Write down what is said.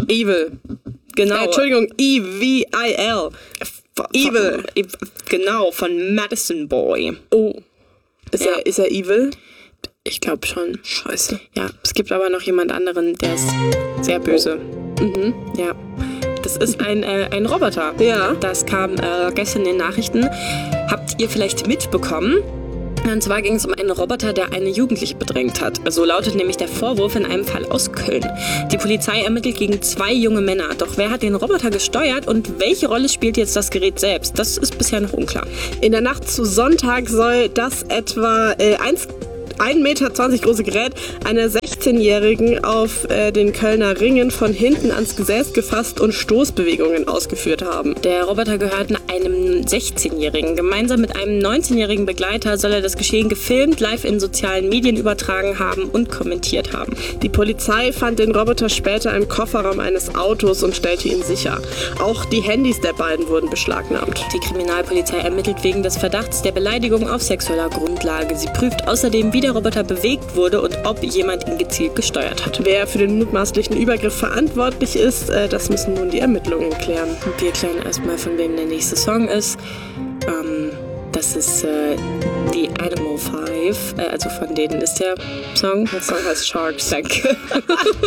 Evil. Genau. Entschuldigung, E-V-I-L. Evil. Genau, von Madison Boy. Oh. Ist er evil? Ich glaube schon. Scheiße. Ja, es gibt aber noch jemand anderen, der ist sehr böse. Mhm. Ja. Das ist ein Roboter. Ja. Das kam gestern in den Nachrichten. Habt ihr vielleicht mitbekommen? Und zwar ging es um einen Roboter, der eine Jugendliche bedrängt hat. So lautet nämlich der Vorwurf in einem Fall aus Köln. Die Polizei ermittelt gegen 2 junge Männer. Doch wer hat den Roboter gesteuert und welche Rolle spielt jetzt das Gerät selbst? Das ist bisher noch unklar. In der Nacht zu Sonntag soll das etwa 1,20 Meter große Gerät einer 16-Jährigen auf den Kölner Ringen von hinten ans Gesäß gefasst und Stoßbewegungen ausgeführt haben. Der Roboter gehört einem 16-Jährigen. Gemeinsam mit einem 19-jährigen Begleiter soll er das Geschehen gefilmt, live in sozialen Medien übertragen haben und kommentiert haben. Die Polizei fand den Roboter später im Kofferraum eines Autos und stellte ihn sicher. Auch die Handys der beiden wurden beschlagnahmt. Die Kriminalpolizei ermittelt wegen des Verdachts der Beleidigung auf sexueller Grundlage. Sie prüft außerdem, wie der Roboter bewegt wurde und ob jemand ihn gezielt gesteuert hat. Wer für den mutmaßlichen Übergriff verantwortlich ist, das müssen nun die Ermittlungen klären. Wir klären erstmal, von wem der nächste Song ist. Das ist die Animal 5, also von denen ist der Song. Der Song heißt Sharks. Danke.